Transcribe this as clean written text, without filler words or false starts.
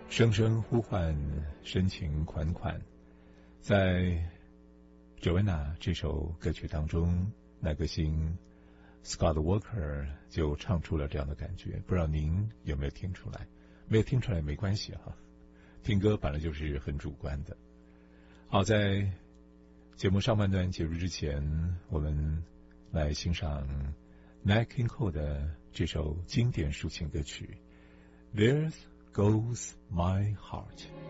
声声呼唤，深情款款。在 Joanna 这首歌曲当中，那个星 Scott Walker 就唱出了这样的感觉，不知道您有没有听出来？没有听出来没关系哈，听歌本来就是很主观的。好，在节目上半段结束之前，我们来欣赏 Nat King Cole 的这首经典抒情歌曲 There Goes My Heart。